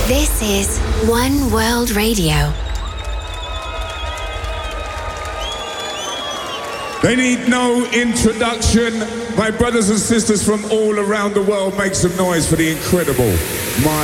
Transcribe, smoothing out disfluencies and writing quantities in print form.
This is One World Radio. They need no introduction. My brothers and sisters from all around the world, make some noise for the incredible